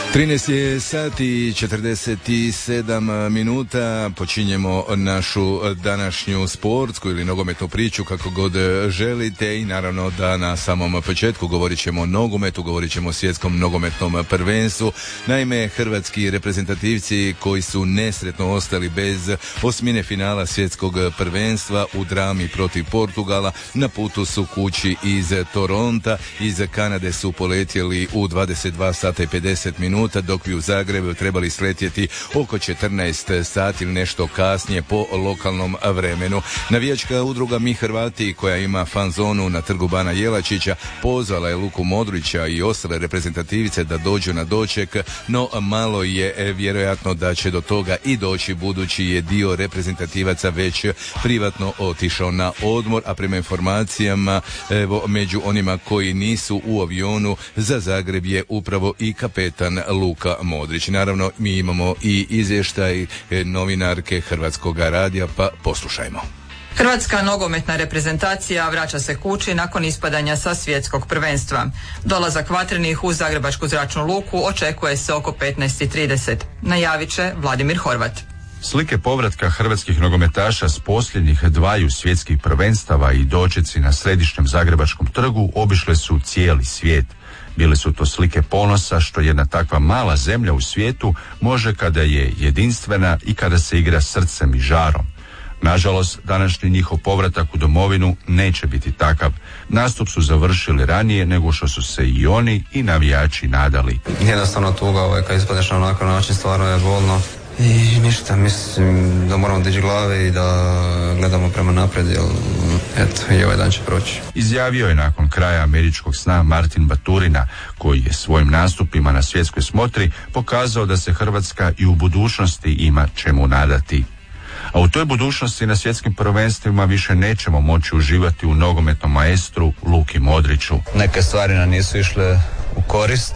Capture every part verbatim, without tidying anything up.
trinaest je sati i četrdeset sedam minuta, počinjemo našu današnju sportsku ili nogometnu priču kako god želite i naravno da na samom početku govorit ćemo o nogometu, govorit ćemo o svjetskom nogometnom prvenstvu. Naime, hrvatski reprezentativci koji su nesretno ostali bez osmine finala svjetskog prvenstva u drami protiv Portugala na putu su kući iz Toronta, iz Kanade su poletjeli u dvadeset dva sata i pedeset minuta, dok bi u Zagrebu trebali sletjeti oko četrnaest sati ili nešto kasnije po lokalnom vremenu. Navijačka udruga Mi Hrvati, koja ima fan zonu na Trgu Bana Jelačića, pozvala je Luku Modrića i ostale reprezentativice da dođu na doček, no malo je vjerojatno da će do toga i doći, budući je dio reprezentativaca već privatno otišao na odmor, a prema informacijama evo, među onima koji nisu u avionu za Zagreb je upravo i kapetan Luka Modrić. Naravno, mi imamo i izvještaj novinarke Hrvatskog radija, pa poslušajmo. Hrvatska nogometna reprezentacija vraća se kući nakon ispadanja sa svjetskog prvenstva. Dolazak vatrenih u Zagrebačku zračnu luku očekuje se oko petnaest i trideset. Najavit će Vladimir Horvat. Slike povratka hrvatskih nogometaša s posljednjih dvaju svjetskih prvenstava i dočeci na središnjem Zagrebačkom trgu obišle su cijeli svijet. Bile su to slike ponosa što jedna takva mala zemlja u svijetu može kada je jedinstvena i kada se igra srcem i žarom. Nažalost, današnji njihov povratak u domovinu neće biti takav. Nastup su završili ranije nego što su se i oni i navijači nadali. Jednostavno tuga, ovaj, kad ispadeš na onakav način, stvarno je bolno. I ništa, mislim da moramo dići glave i da gledamo prema naprijed, jer eto, i ovaj dan će proći. Izjavio je nakon kraja američkog sna Martin Baturina, koji je svojim nastupima na svjetskoj smotri pokazao da se Hrvatska i u budućnosti ima čemu nadati. A u toj budućnosti na svjetskim prvenstvima više nećemo moći uživati u nogometnom maestru Luki Modriću. Neke stvari nam nisu išle u korist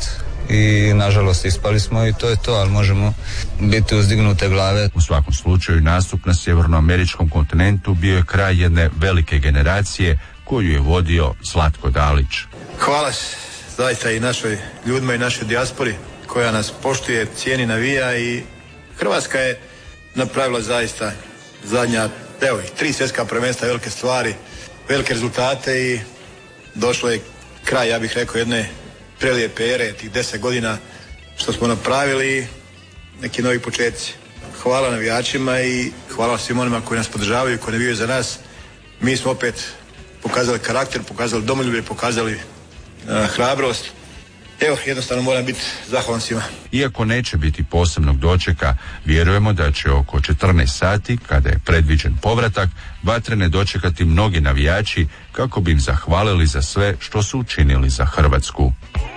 i nažalost ispali smo i to je to, ali možemo biti uzdignute glave. U svakom slučaju nastup na sjevernoameričkom kontinentu bio je kraj jedne velike generacije koju je vodio Zlatko Dalić. Hvala zaista i našoj ljudima i našoj dijaspori koja nas poštuje, cijeni, navija i Hrvatska je napravila zaista zadnja, evo ih, tri svjetska prvenstva, velike stvari, velike rezultate i došlo je kraj, ja bih rekao, jedne prelijepe ere, tih deset godina što smo napravili i neki novi početci. Hvala navijačima i hvala svim onima koji nas podržavaju, koji navijaju za nas. Mi smo opet pokazali karakter, pokazali domoljublje, pokazali uh, hrabrost. Evo, jednostavno moram biti zahvalan svima. Iako neće biti posebnog dočeka, vjerujemo da će oko četrnaest sati, kada je predviđen povratak, vatrene dočekati mnogi navijači kako bi im zahvalili za sve što su učinili za Hrvatsku.